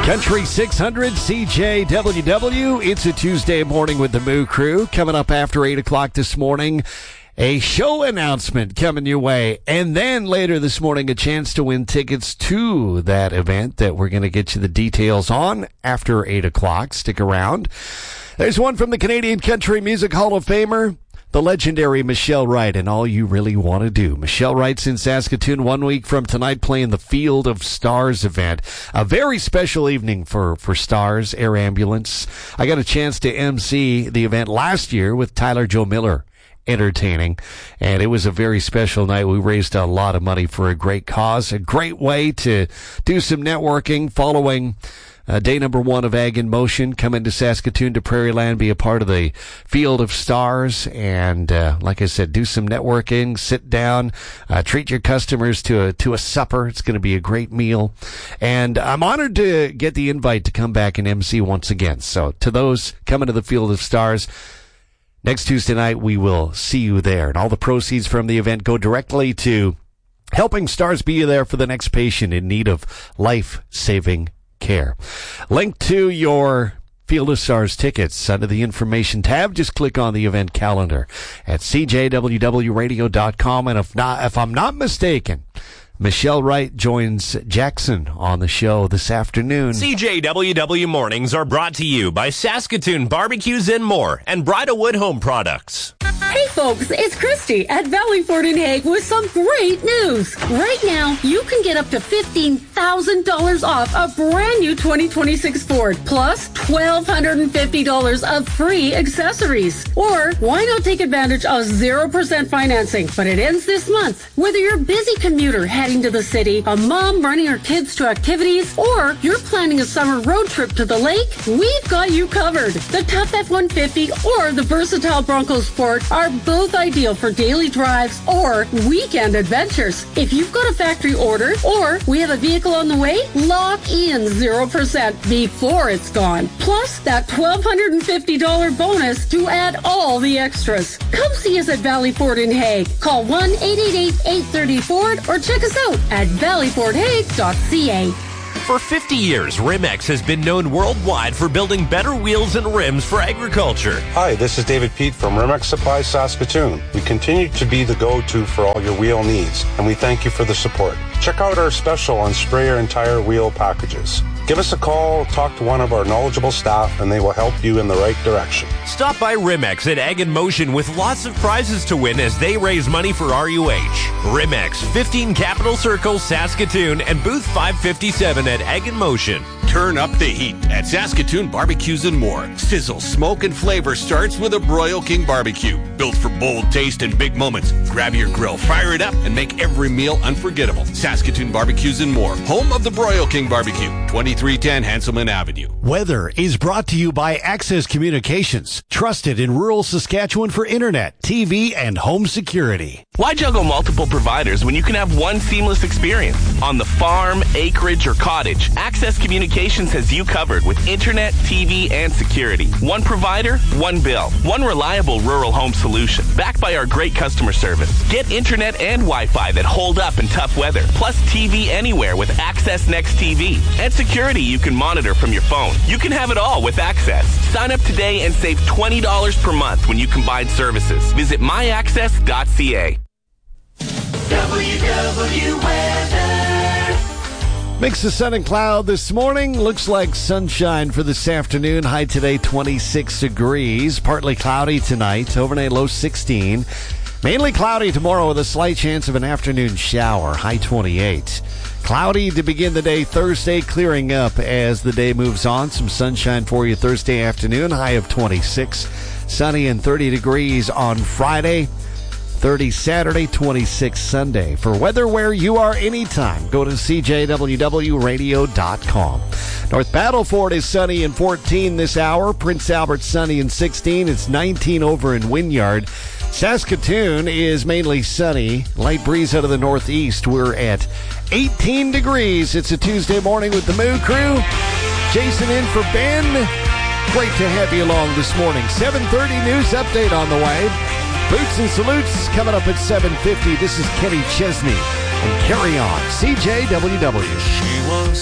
Country 600 CJWW. It's a Tuesday morning with the Moo Crew. Coming up after 8 o'clock this morning, a show announcement coming your way. And then later this morning, a chance to win tickets to that event that we're going to get you the details on after 8 o'clock. Stick around. There's one from the Canadian Country Music Hall of Famer, the legendary Michelle Wright, and All You Really Want to Do. Michelle Wright's in Saskatoon 1 week from tonight playing the Field of Stars event. A very special evening for Stars Air Ambulance. I got a chance to MC the event last year with Tyler Joe Miller entertaining, and it was a very special night. We raised a lot of money for a great cause, a great way to do some networking following day number 1 of Ag in Motion. Come into Saskatoon to Prairie Land, be a part of the Field of Stars, and like I said, do some networking, sit down, treat your customers to a supper. It's going to be a great meal, and I'm honored to get the invite to come back and MC once again. So to those coming to the Field of Stars, next Tuesday night, we will see you there, and all the proceeds from the event go directly to helping Stars be there for the next patient in need of life-saving care. Link to your Field of Stars tickets under the information tab. Just click on the event calendar at cjwwradio.com. And if I'm not mistaken, Michelle Wright joins Jackson on the show this afternoon. CJWW Mornings are brought to you by Saskatoon Barbecues and More and Bridalwood Home Products. Hey folks, it's Christy at Valley Ford in Hague with some great news. Right now, you can get up to $15,000 off a brand new 2026 Ford, plus $1,250 of free accessories. Or why not take advantage of 0% financing? But it ends this month. Whether you're a busy commuter heading to the city, a mom running her kids to activities, or you're planning a summer road trip to the lake, we've got you covered. The Tough F-150 or the versatile Bronco Sport are both ideal for daily drives or weekend adventures. If you've got a factory order or we have a vehicle on the way, lock in 0% before it's gone. Plus that $1,250 bonus to add all the extras. Come see us at Valley Ford in Hague. Call 1-888-830-FORD or check us out at valleyfordhague.ca. For 50 years, Rimex has been known worldwide for building better wheels and rims for agriculture. Hi, this is David Pete from Rimex Supply Saskatoon. We continue to be the go-to for all your wheel needs, and we thank you for the support. Check out our special on sprayer and tire wheel packages. Give us a call, talk to one of our knowledgeable staff, and they will help you in the right direction. Stop by Rimex at Ag in Motion with lots of prizes to win as they raise money for RUH. Rimex, 15 Capitol Circle, Saskatoon, and booth 557 at Ag in Motion. Turn up the heat at Saskatoon Barbecues and More. Sizzle, smoke, and flavor starts with a Broil King barbecue. Built for bold taste and big moments. Grab your grill, fire it up, and make every meal unforgettable. Saskatoon Barbecues and More, home of the Broil King barbecue, 2310 Hanselman Avenue. Weather is brought to you by Access Communications, trusted in rural Saskatchewan for internet, TV, and home security. Why juggle multiple providers when you can have one seamless experience? On the farm, acreage, or cottage, Access Communications has you covered with internet, TV, and security. One provider, one bill. One reliable rural home solution, backed by our great customer service. Get internet and Wi-Fi that hold up in tough weather, plus TV anywhere with Access Next TV. And security you can monitor from your phone. You can have it all with Access. Sign up today and save $20 per month when you combine services. Visit myaccess.ca. WW Weather. Mix of sun and cloud this morning. Looks like sunshine for this afternoon. High today 26 degrees. Partly cloudy tonight. Overnight low 16. Mainly cloudy tomorrow with a slight chance of an afternoon shower. High 28. Cloudy to begin the day Thursday, clearing up as the day moves on. Some sunshine for you Thursday afternoon. High of 26. Sunny and 30 degrees on Friday. 30 Saturday, 26 Sunday. For weather where you are anytime, go to cjwwradio.com. North Battleford is sunny and 14 this hour. Prince Albert sunny and 16. It's 19 over in Wynyard. Saskatoon is mainly sunny. Light breeze out of the northeast. We're at 18 degrees. It's a Tuesday morning with the Moo Crew. Jason in for Ben. Great to have you along this morning. 7:30 news update on the way. Boots and Salutes coming up at 7:50. This is Kenny Chesney and Carry On. CJWW. She was